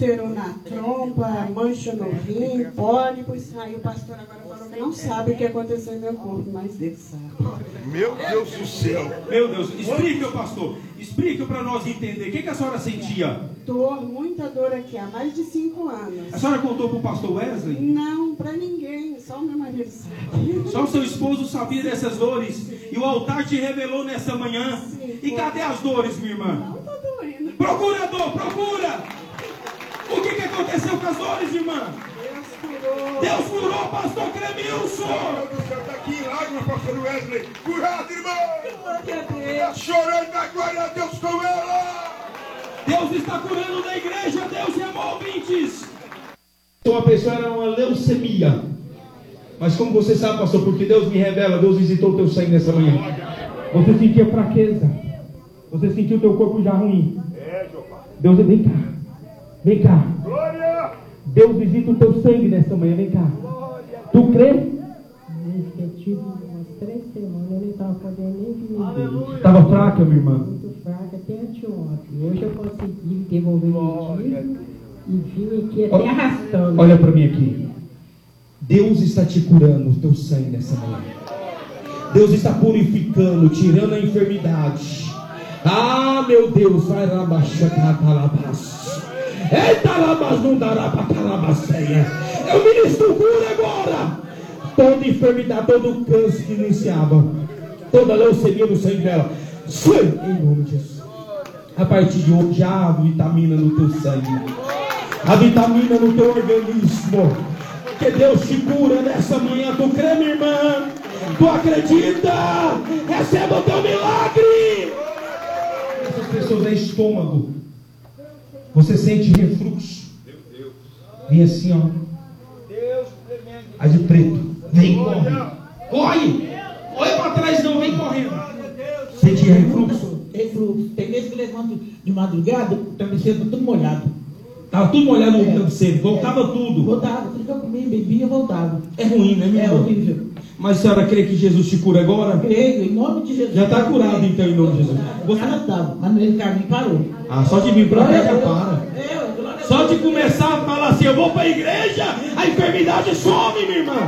útero, na trompa, mancha no rim, pólipos. Aí o pastor agora falou que não sabe o que aconteceu no meu corpo, mas Deus sabe. Meu Deus do céu. Meu Deus, explica, pastor. Explica para nós entender. O que a senhora sentia? Dor, muita dor aqui, há mais de 5 anos. A senhora contou para o pastor Wesley? Não, para ninguém, só o meu marido sabe. Só o seu esposo sabia dessas dores. E o altar te revelou nessa manhã. Sim, e cadê as dores, minha irmã? Não tá doendo. Procurador, procura! O que aconteceu com as dores, irmã? Deus curou, pastor Clemilson! Meu Deus do céu, está aqui em lágrimas, pastor Wesley. Curado, irmão! Glória a Está Deus. chorando, dá glória a Deus com ela! Deus está curando na igreja, Deus é ouvintes! Uma pessoa era uma leucemia. Mas como você sabe, pastor, porque Deus me revela, Deus visitou o teu sangue nessa manhã. Você sentia fraqueza. Você sentiu o teu corpo já ruim. Deus, vem cá. Vem cá. Glória! Deus visita o teu sangue nessa manhã, vem cá. Tu crê? Eu tive umas 3 semanas, eu não estava podendo nem vir. Estava fraca, minha irmã. Muito fraca até anteontem. Hoje eu consegui devolver o tiro e vim aqui até arrastando. Olha para mim aqui. Deus está te curando o teu sangue nessa manhã. Deus está purificando, tirando a enfermidade. Ah, meu Deus, vai lá baixar calabas. Eita, labas não dará para calabaceia. Eu ministro cura agora. Toda enfermidade, todo câncer que iniciava, toda leucemia no sangue dela, sai em nome de Jesus. A partir de hoje, já há vitamina no teu sangue, a vitamina no teu organismo. Que Deus te cura nessa manhã. Tu crê, minha irmã? Tu acredita? Receba o teu milagre. Essas pessoas é estômago. Você sente refluxo. Vem assim, ó. Aí de preto. Vem, corre. Corre. Olha para trás, não. Vem correndo. Sente refluxo? Refluxo. Tem vezes que eu levanto de madrugada, o travesseiro está tudo molhado. Estava tudo molhado no travesseiro. Voltava tudo. Voltava. Tudo que eu comia, bebia, voltava. É ruim, né, minha irmã? É horrível. Mas a senhora crê que Jesus te cura agora? Creio, em nome de Jesus. Já está curado então, em nome de Jesus. Você não estava, mas no meio do caminho parou. Ah, só de vir para cá já para. Glória a Só Deus. de começar a falar assim, eu vou para a igreja, a enfermidade some, minha irmã.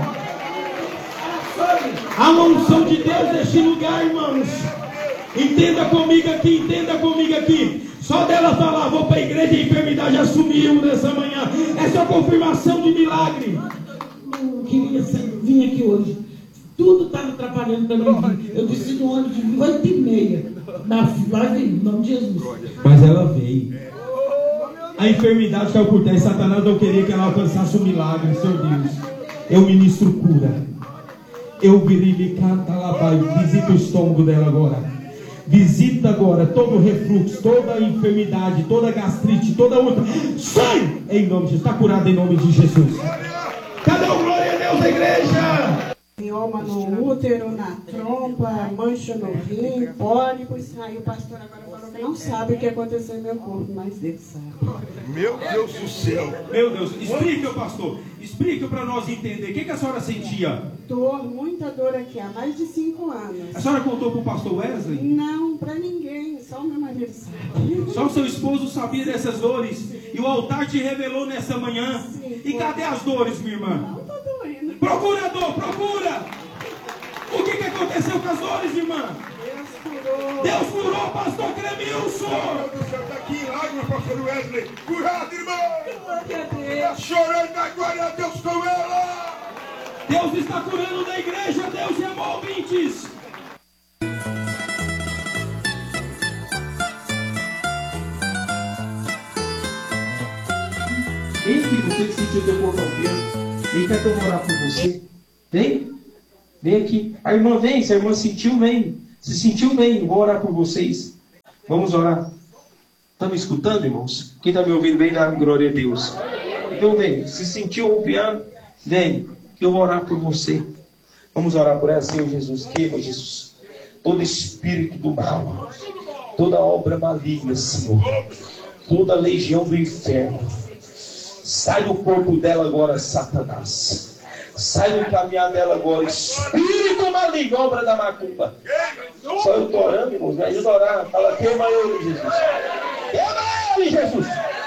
Há uma unção de Deus neste lugar, irmãos. Entenda comigo aqui, entenda comigo aqui. Só dela falar, vou para a igreja, a enfermidade já sumiu nessa manhã. Essa é a confirmação de milagre. Eu queria vir aqui hoje. Tudo estava atrapalhando para mim. Eu disse no ônibus de 8h30. Vai vir, em nome de Jesus. Mas ela veio. A enfermidade caiu por terra. Satanás não queria que ela alcançasse o milagre, Senhor Deus. Eu ministro cura. Eu virei canta lá, pai. Visita o estômago dela agora. Visita agora todo o refluxo, toda a enfermidade, toda a gastrite, toda a outra. Sai! Em nome de Jesus. Está curado em nome de Jesus. Cadê o glória a Deus da igreja? Mioma no útero, na trompa, mancha no rim, pólipos. Aí o pastor agora falou que não sabe o que aconteceu no meu corpo, mas Deus sabe. Meu Deus do céu. Meu Deus, explica, pastor. Explica para nós entender. O que a senhora sentia? Dor, muita dor aqui, há mais de 5 anos. A senhora contou para o pastor Wesley? Não, para ninguém, só o meu marido sabe. Só o seu esposo sabia dessas dores. E o altar te revelou nessa manhã. Sim, E cadê as dores, minha irmã? Não tá doendo. Procurador, procura! O que aconteceu com as dores, irmã? Deus curou, pastor Clemilson! Meu Deus do céu, está aqui em lágrimas, pastor Wesley. Curado, irmão! Glória a Está Deus. chorando, dá glória a Deus com ela! Deus está curando na igreja, Deus é ouvintes! Vem aqui, você que sentiu teu corpo ao peso. Vem cá que eu vou orar por você. Vem. Vem aqui. A irmã vem. Se a irmã sentiu, vem. Se sentiu, vem. Vou orar por vocês. Vamos orar. Está me escutando, irmãos? Quem está me ouvindo, vem dar glória a Deus. Então vem. Se sentiu o piano, vem. Eu vou orar por você. Vamos orar por ela, Senhor Jesus. Queima, Jesus. Todo espírito do mal. Toda obra maligna, Senhor. Toda legião do inferno. Sai do corpo dela agora, Satanás. Sai do caminhar dela agora, espírito maligno, obra da macumba. Só eu estou orando, irmãos. Me ajuda a orar. Fala, queima ele, Jesus. Queima ele, Jesus. Sai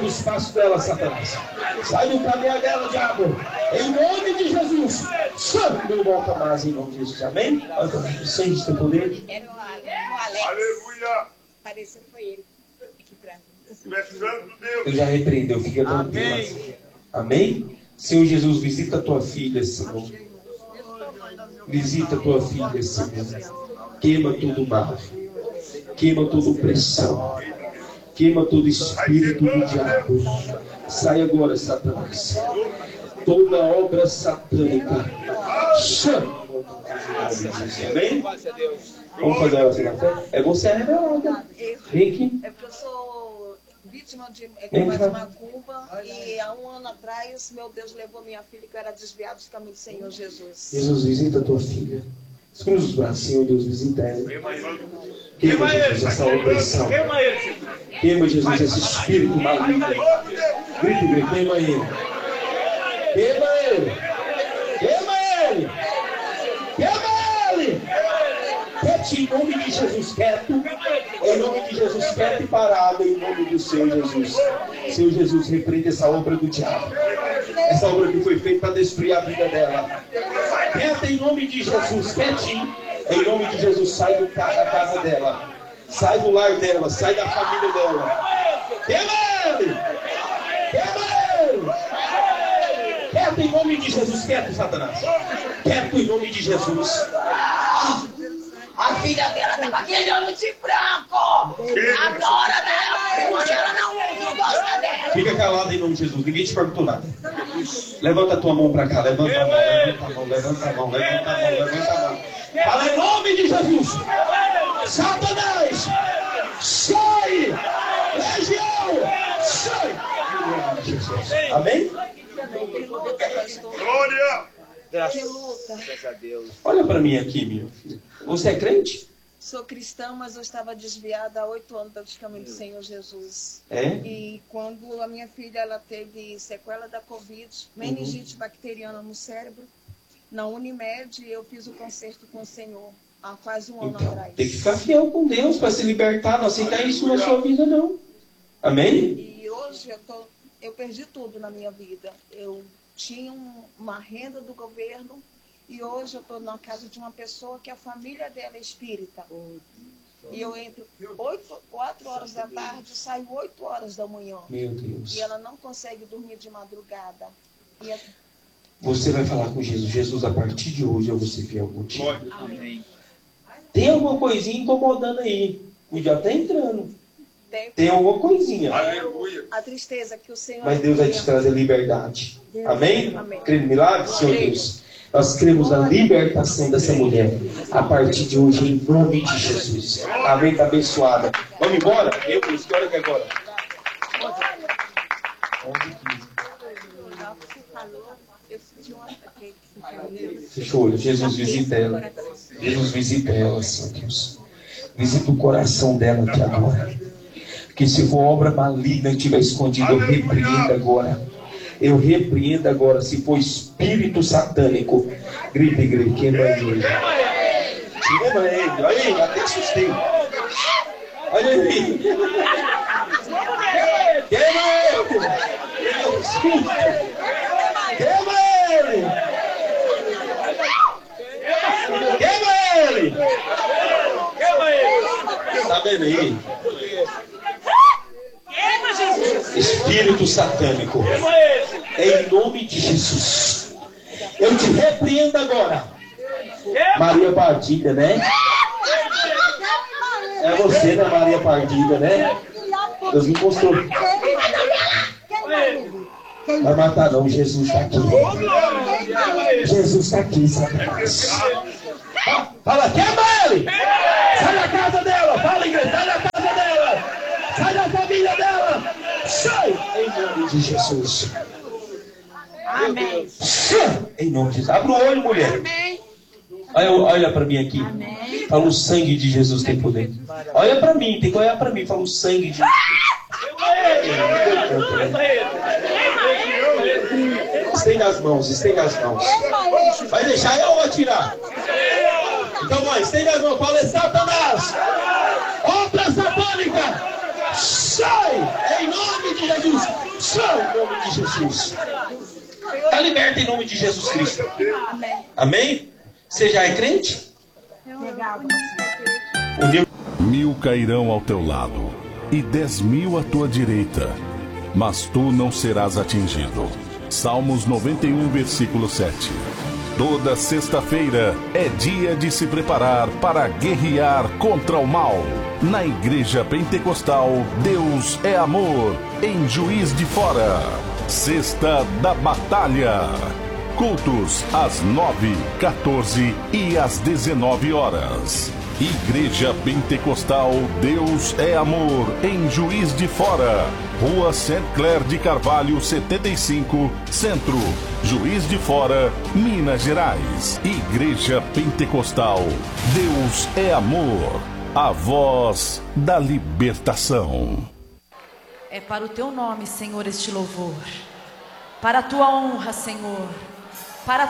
do espaço dela, Satanás. Sai do caminho dela, diabo. Em nome de Jesus. Sangue, não volta mais em nome de Jesus. Amém? Sem o teu poder. Era o Alex. Aleluia. Pareceu que foi ele. Aqui pra mim. Tu és santo, Deus. Eu já repreendeu, fica tranquilo. Amém? Senhor Jesus, visita a tua filha, Senhor. Visita a tua filha, Senhor. Queima todo mal. Queima toda opressão. Queima todo espírito do diabo. Sai agora, Satanás. Toda obra satânica. Chama. Amém? Vamos fazer a oração na fé? É você a rebelada. Vem aqui. É porque eu sou vítima de macumba e há um ano atrás, meu Deus levou minha filha que eu era desviada dos caminhos do Senhor Jesus. Jesus, visita a tua filha. Cruza os braços, Senhor Deus, visita ela. Queima, Jesus, essa opressão. Queima, Jesus, esse espírito maligno. Grita, grita, queima ele. Queima ele. Queima ele. Queima ele. Quieto, em nome de Jesus, quieto. Em nome de Jesus, quieto e parado, em nome do Senhor Jesus. Senhor Jesus, repreende essa obra do diabo. Essa obra que foi feita para destruir a vida dela. Quieto em nome de Jesus, quietinho. Em nome de Jesus, sai da casa dela. Sai do lar dela, sai da família dela. Queima ele! Queima ele! Quieto em nome de Jesus, quieto, Satanás. Quieto em nome de Jesus. A filha dela tá com aquele olho de branco. Adora dela, porque ela não gosta dela. Fica calado em nome de Jesus, ninguém te perguntou nada. Levanta a tua mão para cá, levanta a mão, levanta a mão, levanta a mão, levanta a mão, levanta a mão. Fala em nome de Jesus. Satanás, sai! Legião, sai! Em nome de Jesus. Amém? Que luta, pastor. Glória. Que luta. Olha para mim aqui, minha filha. Você é crente? Sou cristã, mas eu estava desviada há 8 anos dos caminhos do Senhor Jesus. É? E quando a minha filha ela teve sequela da Covid, meningite bacteriana no cérebro, na Unimed eu fiz o concerto com o Senhor há quase um ano Então, atrás. tem que ficar fiel com Deus para se libertar. Não aceitar isso na sua vida, não. Amém? E hoje eu perdi tudo na minha vida. Eu tinha uma renda do governo e hoje eu estou na casa de uma pessoa que a família dela é espírita. E eu entro 4 horas da tarde e saio 8 horas da manhã. Meu Deus. E ela não consegue dormir de madrugada. E Você vai falar com Jesus. Jesus, a partir de hoje eu vou ser fiel contigo. Amém. Tem alguma coisinha incomodando aí. O diabo está entrando. Tem alguma coisinha. Aleluia. A tristeza que o Senhor... Mas Deus vai te trazer liberdade. Amém? Amém. Crê no milagre, Senhor Deus. Nós cremos na libertação dessa mulher. A partir de hoje, em nome de Jesus. Amém? Está abençoada. Vamos embora? Eu, que hora que é agora? 11h15. Fecha o olho. Jesus, visita ela. Jesus, visita ela, Senhor Deus. Visita o coração dela aqui agora. Que se for obra maligna que estiver escondido, eu repreendo agora. Eu repreendo agora. Se for espírito satânico, grita, igreja, queima ele. Queima ele. Olha aí, até assustei. Olha aí. Queima ele. Queima ele. Queima ele. Tá vendo aí? Espírito satânico, em nome de Jesus, eu te repreendo agora. Maria Pardida, né? É você, né, Maria Pardida, né? Deus me mostrou. Vai matar não, Jesus está aqui. Jesus está aqui, Satanás. Fala, queima ele! Sai da casa dela! Fala, igreja, sai da casa dela! Sai da família dela! Sai! Em nome de Jesus. Amém. Sai! Em nome de Jesus. Abre o olho, mulher. Olha para mim aqui. Fala, o sangue de Jesus tem poder. Olha para mim, tem que olhar para mim. Fala, o sangue de Jesus. Estende as mãos, estende as mãos. Vai deixar eu atirar. Então, mãe, estende as mãos. Fala, Satanás. Obra satânica. Sai! Em nome de Jesus. Unção em nome de Jesus. Está liberta em nome de Jesus Cristo. Amém? Você já é crente? Uniu. 1000 cairão ao teu lado e 10.000 à tua direita, mas tu não serás atingido. Salmos 91, versículo 7. Toda sexta-feira é dia de se preparar para guerrear contra o mal. Na Igreja Pentecostal Deus é Amor, em Juiz de Fora. Sexta da Batalha. Cultos às 9, 14 e às 19 horas. Igreja Pentecostal Deus é Amor, em Juiz de Fora. Rua Saint Clair de Carvalho, 75, Centro, Juiz de Fora, Minas Gerais. Igreja Pentecostal Deus é Amor, a voz da libertação. É para o teu nome, Senhor, este louvor. Para a tua honra, Senhor. Para a